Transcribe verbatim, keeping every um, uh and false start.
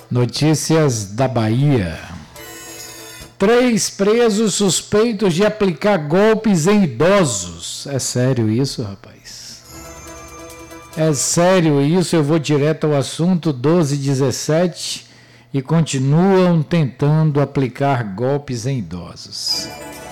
Notícias da Bahia. Três presos suspeitos de aplicar golpes em idosos. É sério isso, rapaz? É sério isso? Eu vou direto ao assunto. Doze e dezessete e continuam tentando aplicar golpes em idosos.